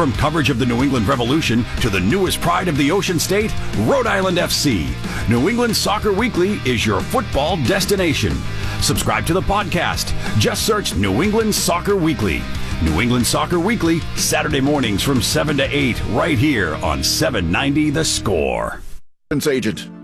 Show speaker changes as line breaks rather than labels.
From coverage of the New England Revolution to the newest pride of the Ocean State, Rhode Island FC, New England Soccer Weekly is your football destination. Subscribe to the podcast. Just search New England Soccer Weekly. New England Soccer Weekly, Saturday mornings from 7 to 8, right here on 790 The Score.
Agent.